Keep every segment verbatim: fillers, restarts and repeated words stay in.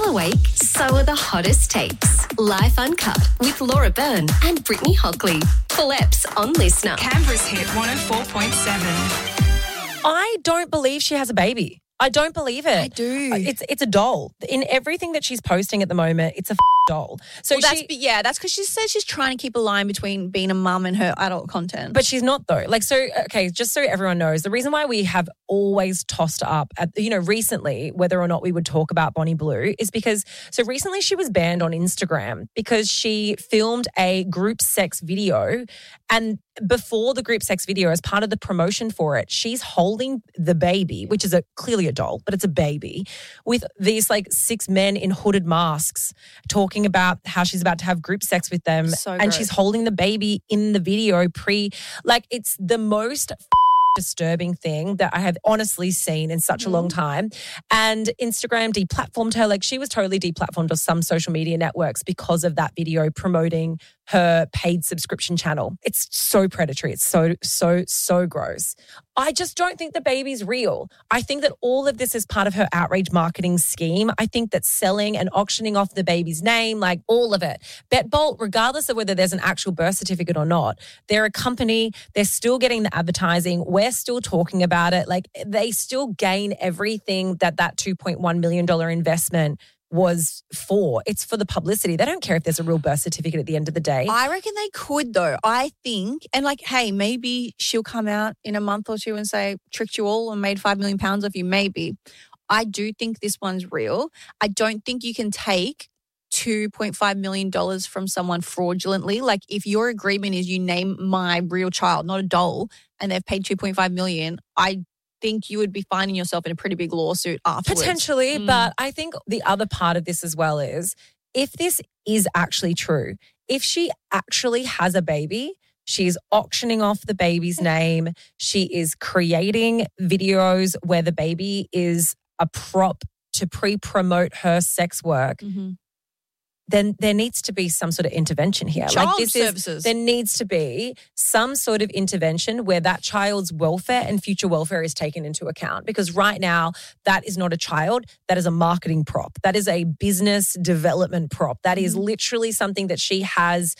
awake, so are the hottest takes. Life Uncut with Laura Byrne and Brittany Hockley. Full eps on Listener. Canberra's hit one oh four point seven. I don't believe she has a baby. I don't believe it. I do. It's it's a doll. In everything that she's posting at the moment, it's a f- doll. So well, that's she, be- yeah, that's because she says she's trying to keep a line between being a mum and her adult content. But she's not though. Like, so, okay, just so everyone knows, the reason why we have always tossed up at, you know, recently, whether or not we would talk about Bonnie Blue is because, so recently she was banned on Instagram because she filmed a group sex video, and before the group sex video, as part of the promotion for it, she's holding the baby, which is a clearly a doll, but it's a baby, with these like six men in hooded masks talking about how she's about to have group sex with them. So and gross. she's holding the baby in the video pre, like it's the most disturbing thing that I have honestly seen in such a long time. And Instagram deplatformed her. Like, she was totally deplatformed of some social media networks because of that video promoting her paid subscription channel. It's so predatory. It's so, so, so gross. I just don't think the baby's real. I think that all of this is part of her outrage marketing scheme. I think that selling and auctioning off the baby's name, like all of it. BetBolt, regardless of whether there's an actual birth certificate or not, they're a company. They're still getting the advertising. We're still talking about it. Like, they still gain everything that that two point one million dollars investment was for. It's for the publicity. They don't care if there's a real birth certificate at the end of the day. I reckon they could though. I think, and like, hey, maybe she'll come out in a month or two and say, tricked you all and made five million pounds off you. Maybe. I do think this one's real. I don't think you can take two point five million dollars from someone fraudulently. Like, if your agreement is you name my real child, not a doll, and they've paid two point five million dollars, I think you would be finding yourself in a pretty big lawsuit afterwards. Potentially, Mm. but I think the other part of this as well is, if this is actually true, if she actually has a baby, she's auctioning off the baby's name, she is creating videos where the baby is a prop to pre-promote her sex work, Mhm. then there needs to be some sort of intervention here. Child like this services. Is, there needs to be some sort of intervention where that child's welfare and future welfare is taken into account. Because right now, that is not a child. That is a marketing prop. That is a business development prop. That is literally something that she has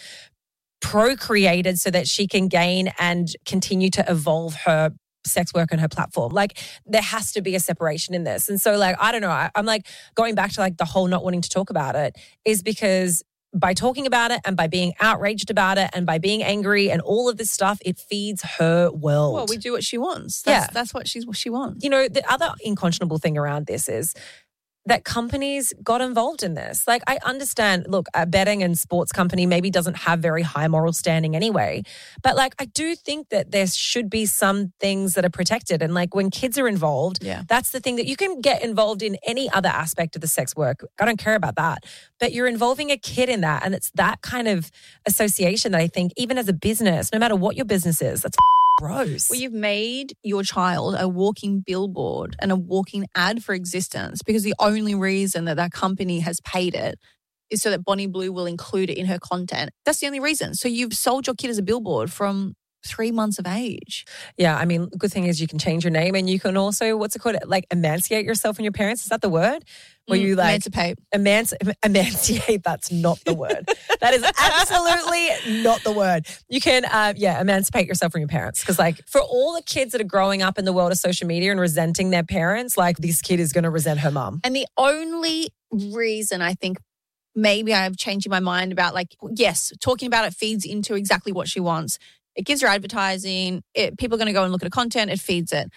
procreated so that she can gain and continue to evolve her sex work on her platform. Like, there has to be a separation in this. And so, like, I don't know, I, I'm like going back to like the whole not wanting to talk about it is because by talking about it and by being outraged about it and by being angry and all of this stuff, it feeds her world. Well, we do what she wants. That's, Yeah. that's what she's what she wants. You know, the other unconscionable thing around this is that companies got involved in this. Like, I understand, look, a betting and sports company maybe doesn't have very high moral standing anyway. But like, I do think that there should be some things that are protected. And like, when kids are involved, Yeah. that's the thing that you can get involved in any other aspect of the sex work. I don't care about that. But you're involving a kid in that. And it's that kind of association that I think, even as a business, no matter what your business is, that's gross. Well, you've made your child a walking billboard and a walking ad for existence, because the only reason that that company has paid it is so that Bonnie Blue will include it in her content. That's the only reason. So you've sold your kid as a billboard from three months of age. Yeah, I mean, good thing is you can change your name, and you can also, what's it called, like emancipate yourself from your parents. Is that the word? Where Mm, you like emancipate. Emanci- emancipate, that's not the word. That is absolutely not the word. You can, uh, yeah, emancipate yourself from your parents. Because like, for all the kids that are growing up in the world of social media and resenting their parents, like, this kid is going to resent her mum. And the only reason I think maybe I'm changing my mind about, like, yes, talking about it feeds into exactly what she wants. It gives her advertising. It, people are going to go and look at her content. It feeds it.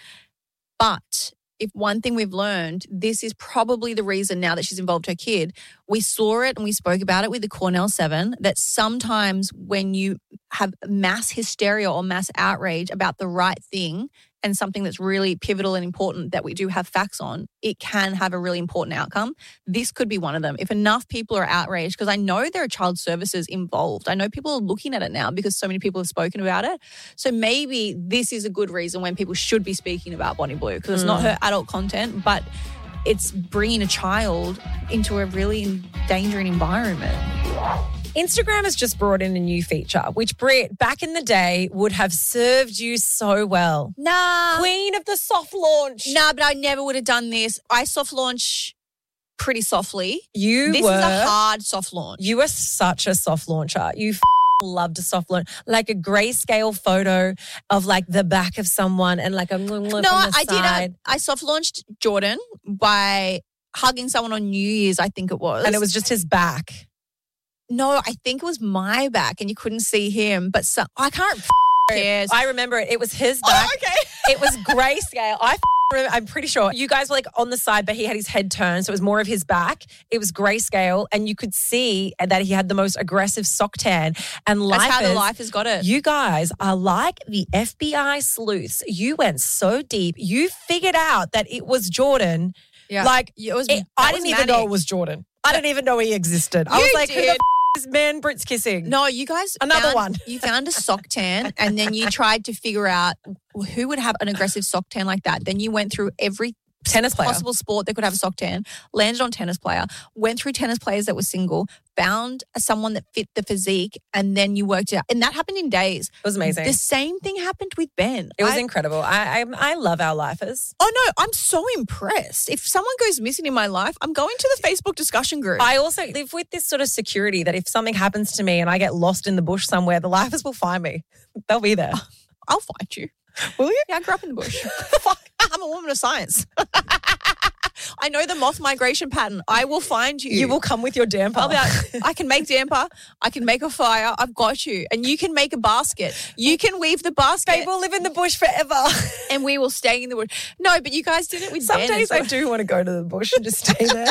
But if one thing we've learned, this is probably the reason now that she's involved her kid. We saw it and we spoke about it with the Cornell seven, that sometimes when you have mass hysteria or mass outrage about the right thing and something that's really pivotal and important that we do have facts on, it can have a really important outcome. This could be one of them. If enough people are outraged, because I know there are child services involved. I know people are looking at it now because so many people have spoken about it. So maybe this is a good reason when people should be speaking about Bonnie Blue, because it's not her adult content, but it's bringing a child into a really endangering environment. Instagram has just brought in a new feature, which, Brit, back in the day would have served you so well. Nah. Queen of the soft launch. Nah, but I never would have done this. I soft launch pretty softly. You this were is a hard soft launch. You were such a soft launcher. You f- loved to soft launch, like a grayscale photo of like the back of someone and like a no, No, I did. I, I soft launched Jordan by hugging someone on New Year's, I think it was. And it was just his back. No, I think it was my back and you couldn't see him. But so, I can't f- cares. I remember it. It was his back. Oh, okay. It was grayscale. I f- I'm pretty sure you guys were like on the side, but he had his head turned. So it was more of his back. It was grayscale and you could see that he had the most aggressive sock tan. And That's how the lifers, life has got it. You guys are like the F B I sleuths. You went so deep. You figured out that it was Jordan. Yeah. Like it was, it, I was didn't even know manic. it was Jordan. I didn't even know he existed. I You was like, who the did. f- is man Brit's kissing? No, you guys Another found, one. You found a sock tan and then you tried to figure out who would have an aggressive sock tan like that. Then you went through every Tennis player. possible sport that could have a sock tan, landed on tennis player, went through tennis players that were single, found someone that fit the physique, and then you worked it out. And that happened in days. It was amazing. The same thing happened with Ben. It was I, incredible. I, I I love our lifers. Oh no, I'm so impressed. If someone goes missing in my life, I'm going to the Facebook discussion group. I also live with this sort of security that if something happens to me and I get lost in the bush somewhere, the lifers will find me. They'll be there. I'll find you. Will you? Yeah, I grew up in the bush. Fuck, I'm a woman of science. I know the moth migration pattern. I will find you. You will come with your damper. I'll be like, I can make damper. I can make a fire. I've got you. And you can make a basket. You can weave the basket. Babe, we'll live in the bush forever. And we will stay in the bush. No, but you guys did it with Some Ben days as well. I do want to go to the bush and just stay there.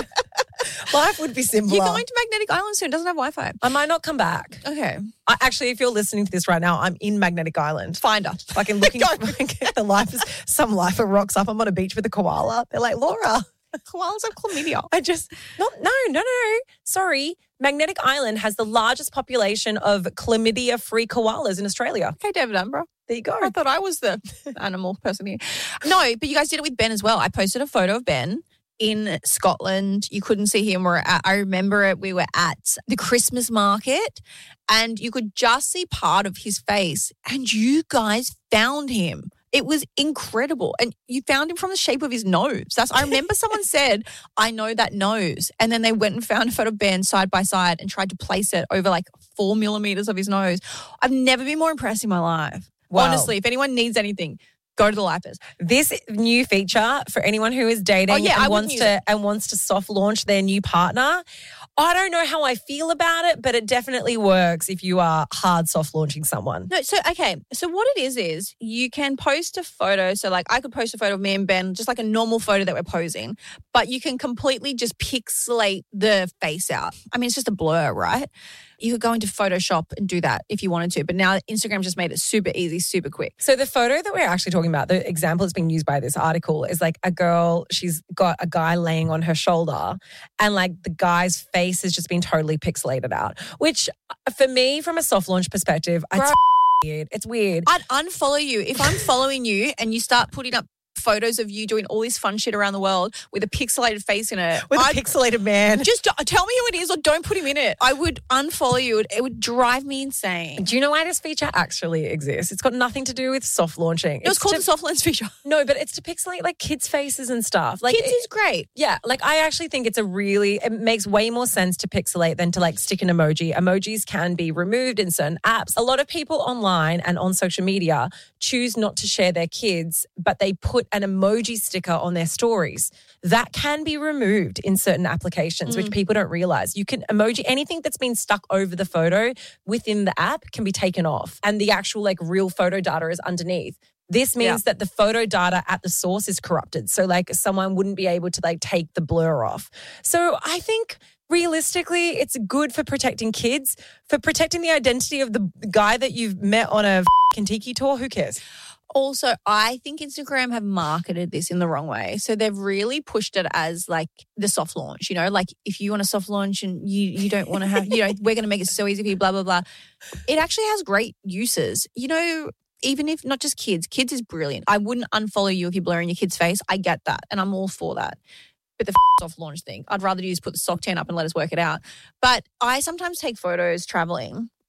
Life would be simpler. You're going to Magnetic Island soon. It doesn't have Wi-Fi. I might not come back. Okay. I, actually, if you're listening to this right now, I'm in Magnetic Island. Find her. Fucking looking for the life. Some lifer rocks up. I'm on a beach with a koala. They're like, Laura. Koalas have chlamydia. I just, not, no, no, no. Sorry. Magnetic Island has the largest population of chlamydia-free koalas in Australia. Okay, David Attenborough. There you go. I thought I was the animal person here. No, but you guys did it with Ben as well. I posted a photo of Ben in Scotland. You couldn't see him. We're at, I remember it. We were at the Christmas market and you could just see part of his face and you guys found him. It was incredible. And you found him from the shape of his nose. That's, I remember someone said, I know that nose. And then they went and found a photo of Ben side by side and tried to place it over like four millimeters of his nose. I've never been more impressed in my life. Wow. Honestly, if anyone needs anything, go to the Lifers. This new feature for anyone who is dating Oh, yeah, I and wouldn't wants use to it. and wants to soft launch their new partner. I don't know how I feel about it, but it definitely works if you are hard soft launching someone. No, so, okay. So what it is, is you can post a photo. So like I could post a photo of me and Ben, just like a normal photo that we're posing, but you can completely just pixelate the face out. I mean, it's just a blur, right? You could go into Photoshop and do that if you wanted to. But now Instagram just made it super easy, super quick. So the photo that we're actually talking about, the example that's being used by this article is like a girl, she's got a guy laying on her shoulder and like the guy's face has just been totally pixelated out, which for me, from a soft launch perspective, Bro. it's weird. It's weird. I'd unfollow you. If I'm following you and you start putting up photos of you doing all this fun shit around the world with a pixelated face in it. With I'd, a pixelated man. just uh, tell me who it is or don't put him in it. I would unfollow you. It, it would drive me insane. Do you know why this feature actually exists? It's got nothing to do with soft launching. It was called to, the soft lens feature. No, but it's to pixelate like kids' faces and stuff. Like Kids it- is great. Yeah, like I actually think it's a really, it makes way more sense to pixelate than to like stick an emoji. Emojis can be removed in certain apps. A lot of people online and on social media choose not to share their kids, but they put an emoji sticker on their stories. That can be removed in certain applications, Mm. which people don't realize. You can emoji anything that's been stuck over the photo within the app can be taken off. And the actual like real photo data is underneath. This means Yeah. that the photo data at the source is corrupted. So like someone wouldn't be able to like take the blur off. So I think realistically, it's good for protecting kids, for protecting the identity of the guy that you've met on a Kentucky tour. Who cares? Also, I think Instagram have marketed this in the wrong way. So they've really pushed it as like the soft launch, you know, like if you want a soft launch and you you don't want to have, you know, we're going to make it so easy for you, blah, blah, blah. It actually has great uses. You know, even if not just kids, kids is brilliant. I wouldn't unfollow you if you're blurring your kid's face. I get that. And I'm all for that. But the soft launch thing, I'd rather you just put the sock tan up and let us work it out. But I sometimes take photos traveling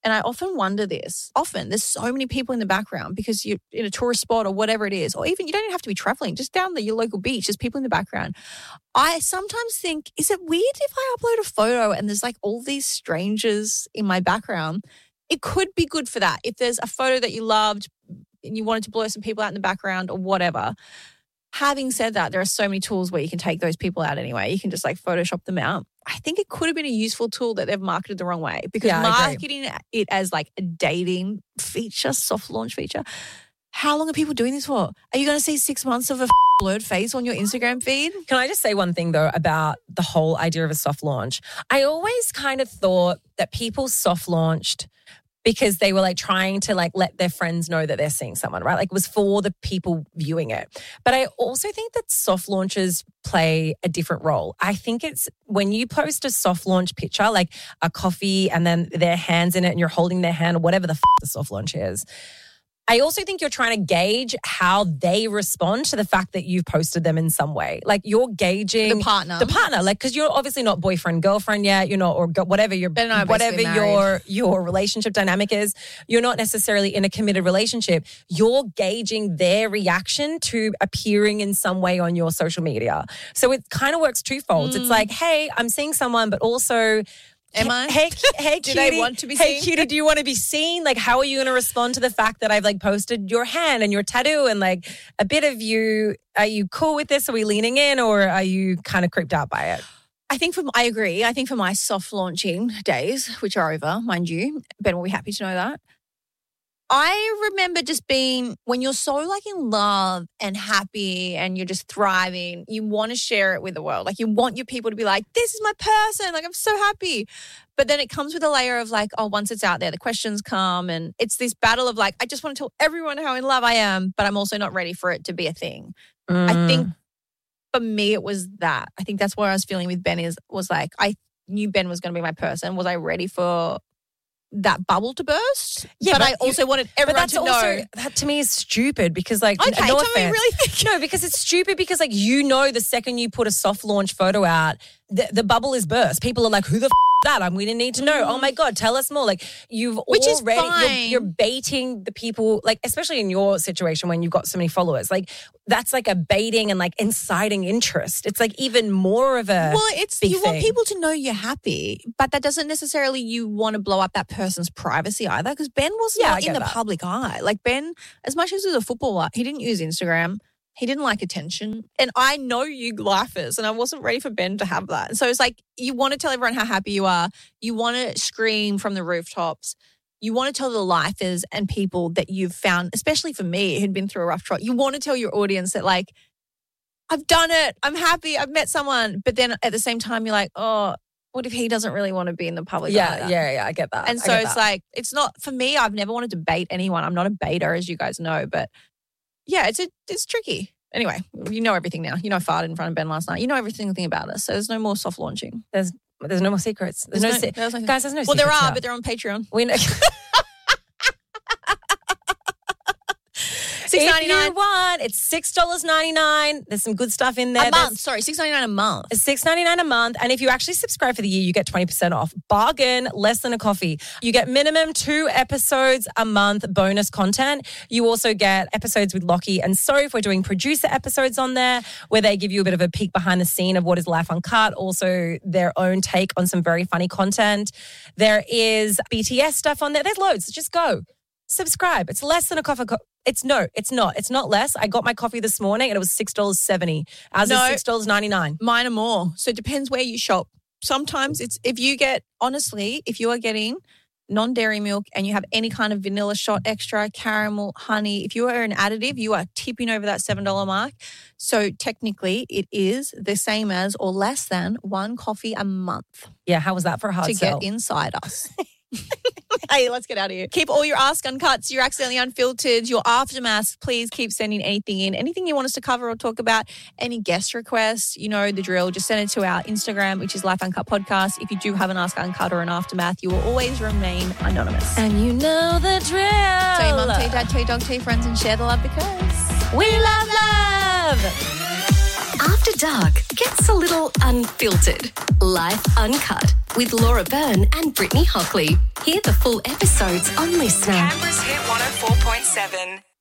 And I often wonder this. Often there's so many people in the background because you're in a tourist spot or whatever it is, or even you don't even have to be traveling, just down the, your local beach, there's people in the background. I sometimes think, is it weird if I upload a photo and there's like all these strangers in my background? It could be good for that. If there's a photo that you loved and you wanted to blur some people out in the background or whatever. Having said that, there are so many tools where you can take those people out anyway. You can just like Photoshop them out. I think it could have been a useful tool that they've marketed the wrong way because Yeah, I agree. marketing it as like a dating feature, soft launch feature. How long are people doing this for? Are you going to see six months of a blurred face on your Instagram feed? Can I just say one thing though about the whole idea of a soft launch? I always kind of thought that people soft launched because they were like trying to like let their friends know that they're seeing someone, right? Like it was for the people viewing it. But I also think that soft launches play a different role. I think it's when you post a soft launch picture, like a coffee and then their hands in it and you're holding their hand or whatever the f- the soft launch is. I also think you're trying to gauge how they respond to the fact that you've posted them in some way. Like you're gauging The partner. the partner, like because you're obviously not boyfriend girlfriend yet, you're not, or go, whatever your Ben and I are whatever basically your married. your relationship dynamic is. You're not necessarily in a committed relationship. You're gauging their reaction to appearing in some way on your social media. So it kind of works twofold. Mm. It's like, hey, I'm seeing someone, but also. Am I? Hey, hey, Do cutie. they want to be hey, seen? cutie, do you want to be seen? Like, how are you going to respond to the fact that I've like posted your hand and your tattoo and like a bit of you? Are you cool with this? Are we leaning in, or are you kind of creeped out by it? I think for I agree. I think for my soft launching days, which are over, mind you, Ben will be happy to know that. I remember just being, when you're so like in love and happy and you're just thriving, you want to share it with the world. Like you want your people to be like, this is my person. Like I'm so happy. But then it comes with a layer of like, oh, once it's out there, the questions come and it's this battle of like, I just want to tell everyone how in love I am, but I'm also not ready for it to be a thing. I think for me, it was that. I think that's what I was feeling with Ben is, was like, I knew Ben was going to be my person. Was I ready for that bubble to burst? Yeah, but, but I you- also wanted But everyone that's to know. also, that to me is stupid because like, Okay, no tell me offense. really think. No, because it's stupid because like, you know, the second you put a soft launch photo out, the, the bubble is burst. People are like, who the f- is that? I'm going to need to know. Oh my God, tell us more. Like you've Which is already, fine. You're, you're baiting the people, like, especially in your situation when you've got so many followers, like that's like a baiting and like inciting interest. It's like even more of a, Well, it's big you want thing. people to know you're happy, but that doesn't necessarily you want to blow up that person's privacy either. Because Ben was Yeah, I not in get the that. public eye. Like Ben, as much as he was a footballer, he didn't use Instagram. He didn't like attention. And I know you lifers, and I wasn't ready for Ben to have that. And so it's like you want to tell everyone how happy you are. You want to scream from the rooftops. You want to tell the lifers and people that you've found, especially for me, who'd been through a rough trot. You want to tell your audience that like, I've done it. I'm happy. I've met someone. But then at the same time, you're like, oh, what if he doesn't really want to be in the public eye? yeah, either? yeah, yeah, I get that. And I so get it's that. like, it's not, for me, I've never wanted to bait anyone. I'm not a baiter, as you guys know. But yeah, it's a, it's tricky. Anyway, you know everything now. You know I farted in front of Ben last night. You know everything about us. So there's no more soft launching. there's, there's no more secrets. There's, no, se- there's no- guys, there's no Well, there secrets are, here. but they're on Patreon. We know. six If ninety-nine you want, it's six dollars ninety-nine. There's some good stuff in there. a There's- month. Sorry, six ninety-nine a month. It's six ninety-nine a month. And if you actually subscribe for the year, you get twenty percent off. Bargain, less than a coffee. You get minimum two episodes a month bonus content. You also get episodes with Lockie and Soph. We're doing producer episodes on there where they give you a bit of a peek behind the scene of what is Life Uncut. Also their own take on some very funny content. There is B T S stuff on there. There's loads. Just go. Subscribe. It's less than a coffee. Co- it's no, it's not. It's not less. I got my coffee this morning and it was six dollars seventy. Ours No. is six dollars ninety-nine. Mine are more. So it depends where you shop. Sometimes it's, if you get, honestly, if you are getting non-dairy milk and you have any kind of vanilla shot extra, caramel, honey, if you are an additive, you are tipping over that seven dollars mark. So technically it is the same as or less than one coffee a month Yeah, how was that for a hard to sell? get inside us. Hey, let's get out of here. Keep all your Ask Uncuts, your Accidentally Unfiltered, your Aftermath. Please keep sending anything in. Anything you want us to cover or talk about, any guest requests, you know the drill. Just send it to our Instagram, which is Life Uncut Podcast. If you do have an Ask Uncut or an Aftermath, you will always remain anonymous. And you know the drill. Tell your mum, tell your dad, tell your dog, tell your friends, and share the love because we love love. After dark gets a little unfiltered. Life Uncut with Laura Byrne and Brittany Hockley. Hear the full episodes on Listener. Canberra's Hit one oh four point seven.